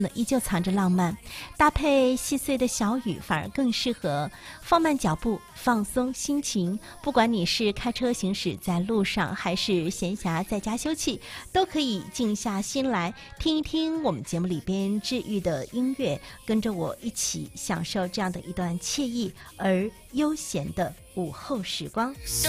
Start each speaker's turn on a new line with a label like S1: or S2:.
S1: 依旧藏着浪漫，搭配细碎的小雨，反而更适合放慢脚步，放松心情。不管你是开车行驶在路上，还是闲暇在家休憩，都可以静下心来听一听我们节目里边治愈的音乐，跟着我一起享受这样的一段惬意而悠闲的午后时光。